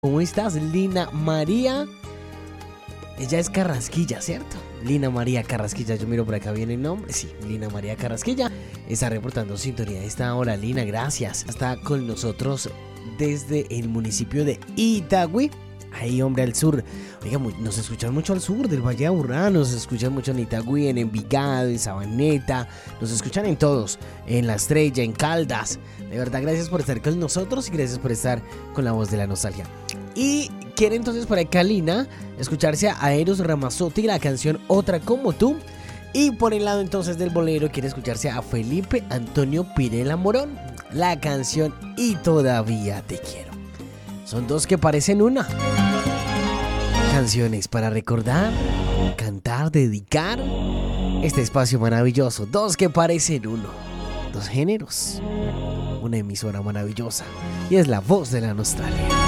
¿Cómo estás, Lina María? Ella es Carrasquilla, ¿cierto? Lina María Carrasquilla, yo miro por acá bien el nombre. Sí, Lina María Carrasquilla está reportando sintonía a esta hora. Lina, gracias. Está con nosotros desde el municipio de Itagüí. Ahí, hombre, al sur. Oiga, nos escuchan mucho al sur del Valle de Aburrá. Nos escuchan mucho en Itagüí, en Envigado, en Sabaneta. Nos escuchan en todos. En La Estrella, en Caldas. De verdad, gracias por estar con nosotros y gracias por estar con la voz de la nostalgia. Y quiere entonces por acá, Lina, escucharse a Eros Ramazzotti, la canción Otra Como Tú. Y por el lado entonces del bolero quiere escucharse a Felipe Antonio Pirela Morón, la canción Y Todavía Te Quiero. Son dos que parecen una. Canciones para recordar, cantar, dedicar. Este espacio maravilloso, dos que parecen uno. Dos géneros, una emisora maravillosa. Y es la voz de la nostalgia.